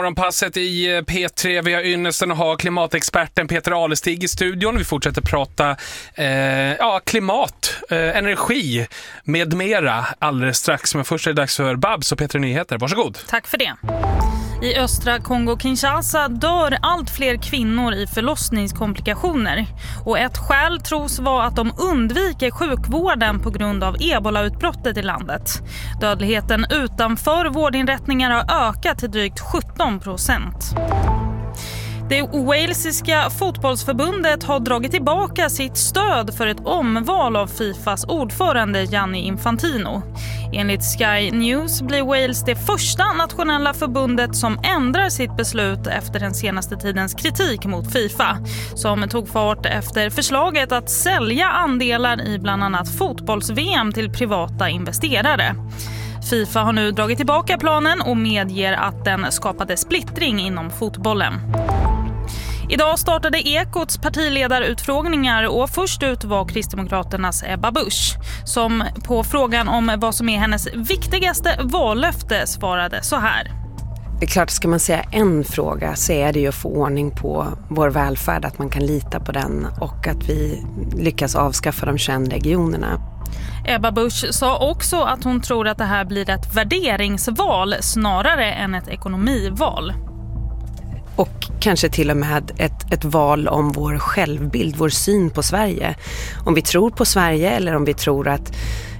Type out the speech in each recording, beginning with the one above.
Morgonpasset i P3. Vi har ynnesten att ha klimatexperten Peter Alestig i studion. Vi fortsätter prata klimat, energi med mera alldeles strax. Men först är det dags för Babs och Peter Nyheter. Varsågod. Tack för det. I östra Kongo-Kinshasa dör allt fler kvinnor i förlossningskomplikationer. Och ett skäl tros vara att de undviker sjukvården på grund av ebolautbrottet i landet. Dödligheten utanför vårdinrättningar har ökat till drygt 17%. Det walesiska fotbollsförbundet har dragit tillbaka sitt stöd för ett omval av Fifas ordförande Gianni Infantino. Enligt Sky News blir Wales det första nationella förbundet som ändrar sitt beslut efter den senaste tidens kritik mot Fifa, som tog fart efter förslaget att sälja andelar i bland annat fotbolls-VM till privata investerare. Fifa har nu dragit tillbaka planen och medger att den skapade splittring inom fotbollen. Idag startade Ekots partiledarutfrågningar och först ut var Kristdemokraternas Ebba Busch, som på frågan om vad som är hennes viktigaste vallöfte svarade så här. Det är klart, ska man säga en fråga så är det ju att få ordning på vår välfärd, att man kan lita på den och att vi lyckas avskaffa de 21 regionerna. Ebba Busch sa också att hon tror att det här blir ett värderingsval snarare än ett ekonomival. Och kanske till och med ett val om vår självbild, vår syn på Sverige. Om vi tror på Sverige eller om vi tror att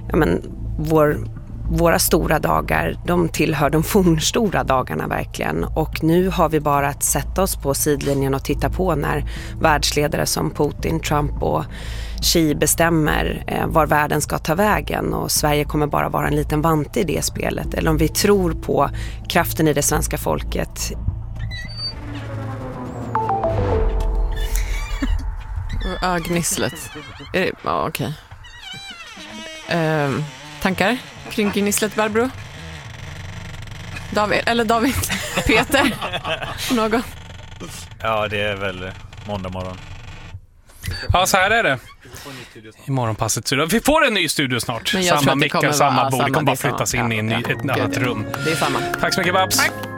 våra stora dagar, de tillhör de fornstora dagarna verkligen. Och nu har vi bara att sätta oss på sidlinjen och titta på när världsledare som Putin, Trump och Xi bestämmer var världen ska ta vägen. Och Sverige kommer bara vara en liten vante i det spelet. Eller om vi tror på kraften i det svenska folket. Gnisslet. Ja, okej. Tankar kring gnisslet, Barbro? David? Peter? Någon? Ja, det är väl måndag morgon. Ja, så här är det. I morgonpasset. Vi får en ny studio snart. Samma mickar, samma bord. Det kommer bara flyttas in i ett annat rum. Det är samma. Tack så mycket, Babs. Tack.